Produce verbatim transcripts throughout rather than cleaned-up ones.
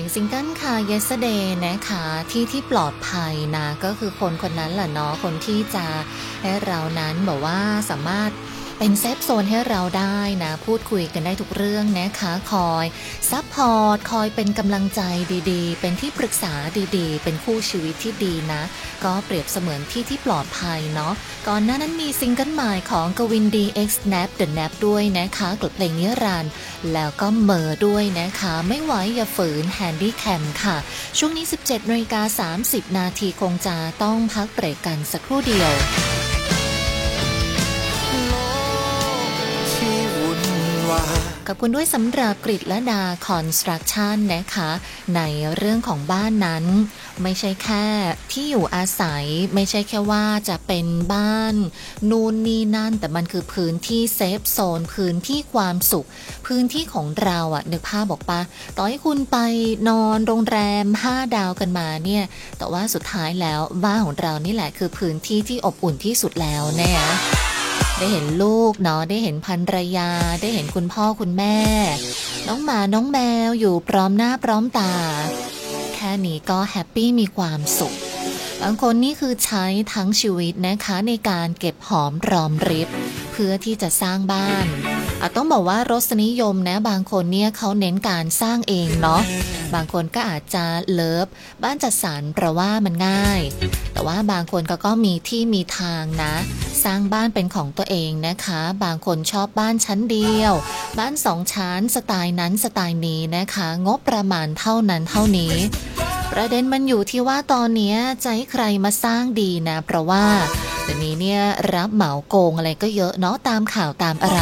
ซิงเกิลค่ะ Yesterday นะคะที่ที่ปลอดภัยนะก็คือคนคนนั้นแหละเนาะคนที่จะให้เรานั้นบอกว่าสามารถเป็นเซฟโซนให้เราได้นะพูดคุยกันได้ทุกเรื่องนะคะคอยซัพพอร์ตคอยเป็นกำลังใจดีๆเป็นที่ปรึกษาดีๆเป็นคู่ชีวิตที่ดีนะก็เปรียบเสมือนที่ที่ปลอดภัยเนาะก่อนหน้านั้นมีซิงเกิลใหม่ของกวินดี X Snap The Nap ด้วยนะคะกับเพลงนิรันดร์แล้วก็เมอด้วยนะคะไม่ไหวอย่าฝืน Handycam ค่ะช่วงนี้ สิบเจ็ดนาฬิกาสามสิบนาทีคงจะต้องพักเบรกกันสักครู่เดียวขอบคุณด้วยสำหรับกฤษและดาคอนสตรัคชั่นนะคะในเรื่องของบ้านนั้นไม่ใช่แค่ที่อยู่อาศัยไม่ใช่แค่ว่าจะเป็นบ้านนู่นนี่นั่นแต่มันคือพื้นที่เซฟโซนพื้นที่ความสุขพื้นที่ของเราอ่ะนึกภาพบอกปะต่อให้คุณไปนอนโรงแรมห้าดาวกันมาเนี่ยแต่ว่าสุดท้ายแล้วบ้านของเรานี่แหละคือพื้นที่ที่อบอุ่นที่สุดแล้วเนี่ยได้เห็นลูกเนาะได้เห็นภรรยาได้เห็นคุณพ่อคุณแม่น้องหมาน้องแมวอยู่พร้อมหน้าพร้อมตาแค่นี้ก็แฮปปี้มีความสุขบางคนนี่คือใช้ทั้งชีวิตนะคะในการเก็บหอมรอมริบเพื่อที่จะสร้างบ้านอาจต้องบอกว่ารสนิยมนะบางคนเนี่ยเขาเน้นการสร้างเองเนาะบางคนก็อาจจะเลิฟบ้านจัดสรรเพราะว่ามันง่ายแต่ว่าบางคนก็ก็มีที่มีทางนะสร้างบ้านเป็นของตัวเองนะคะบางคนชอบบ้านชั้นเดียวบ้านสองชั้นสไตล์นั้นสไตล์นี้นะคะงบประมาณเท่านั้นเท่านี้ประเด็นมันอยู่ที่ว่าตอนนี้จะให้ใครมาสร้างดีนะเพราะว่าเดี๋ยวนี้เนี่ยรับเหมาโกงอะไรก็เยอะเนาะตามข่าวตามอะไร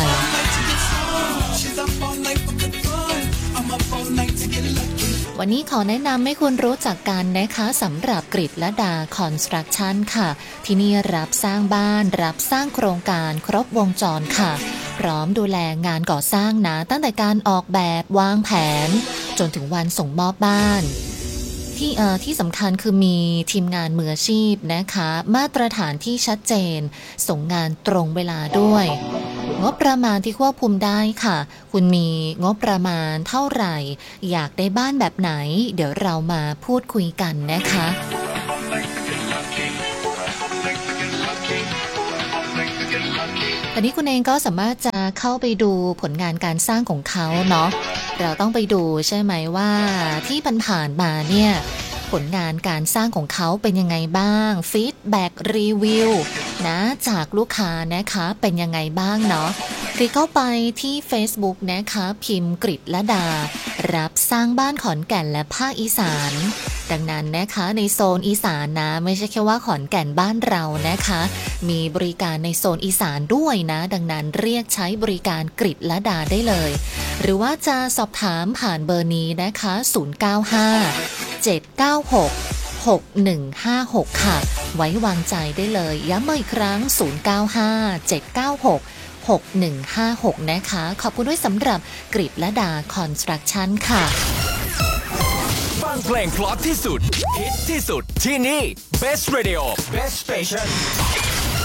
วันนี้ขอแนะนำให้คุณรู้จักกันนะคะสำหรับกฤษและดาคอนสตรัคชั่นค่ะที่นี่รับสร้างบ้านรับสร้างโครงการครบวงจรค่ะพร้อมดูแลงานก่อสร้างนะตั้งแต่การออกแบบวางแผนจนถึงวันส่งมอบบ้านที่เอ่อที่สำคัญคือมีทีมงานมืออาชีพนะคะมาตรฐานที่ชัดเจนส่งงานตรงเวลาด้วยงบประมาณที่ควบคุมได้ค่ะคุณมีงบประมาณเท่าไหร่อยากได้บ้านแบบไหนเดี๋ยวเรามาพูดคุยกันนะคะตอนนี้คุณเองก็สามารถจะเข้าไปดูผลงานการสร้างของเขาเนาะเราต้องไปดูใช่ไหมว่าที่ผ่านๆมาเนี่ยผลงานการสร้างของเขาเป็นยังไงบ้างฟีดแบ็กรีวิวนะจากลูกค้านะคะเป็นยังไงบ้างเนาะคลิกเข้าไปที่ Facebook นะคะพิมพ์กฤษและดารับสร้างบ้านขอนแก่นและภาคอีสานดังนั้นนะคะในโซนอีสานนะไม่ใช่แค่ว่าขอนแก่นบ้านเรานะคะมีบริการในโซนอีสานด้วยนะดังนั้นเรียกใช้บริการกฤษและดาได้เลยหรือว่าจะสอบถามผ่านเบอร์นี้นะคะศูนย์ เก้า ห้า เจ็ด เก้า หก หก หนึ่ง ห้า หกค่ะไว้วางใจได้เลยย้ำอีกครั้งศูนย์ เก้า ห้า เจ็ด เก้า หก หก หนึ่ง ห้า หกนะคะขอบคุณด้วยสำหรับกฤษและดาคอนสตรัคชั่นค่ะฟังเพลงเพราะที่สุดฮิตที่สุดที่นี่ Best Radio Best Station